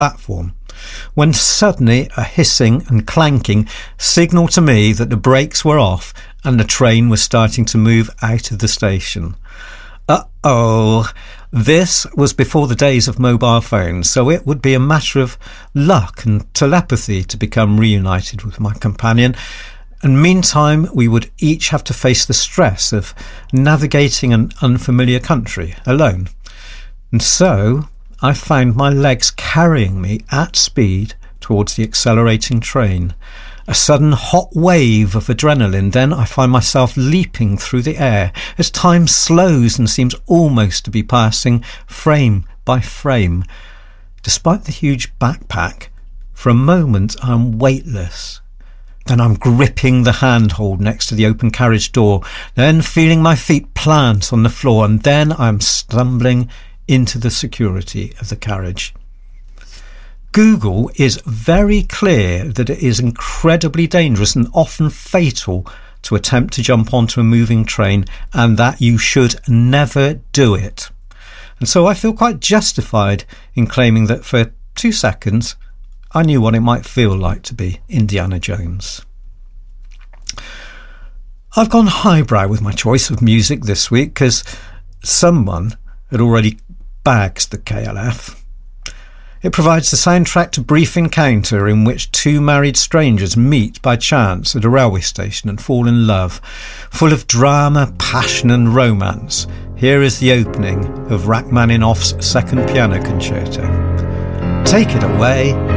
platform, when suddenly a hissing and clanking signalled to me that the brakes were off and the train was starting to move out of the station. Uh-oh. This was before the days of mobile phones, so it would be a matter of luck and telepathy to become reunited with my companion. And meantime, we would each have to face the stress of navigating an unfamiliar country alone. And so I found my legs carrying me at speed towards the accelerating train. A sudden hot wave of adrenaline, then I find myself leaping through the air as time slows and seems almost to be passing frame by frame. Despite the huge backpack, for a moment I'm weightless. Then I'm gripping the handhold next to the open carriage door, then feeling my feet plant on the floor, and then I'm stumbling into the security of the carriage. Google is very clear that it is incredibly dangerous and often fatal to attempt to jump onto a moving train, and that you should never do it. And so I feel quite justified in claiming that for 2 seconds I knew what it might feel like to be Indiana Jones. I've gone highbrow with my choice of music this week because someone had already bagged the KLF. It provides the soundtrack to Brief Encounter, in which two married strangers meet by chance at a railway station and fall in love. Full of drama, passion and romance, here is the opening of Rachmaninoff's Second Piano Concerto. Take it away.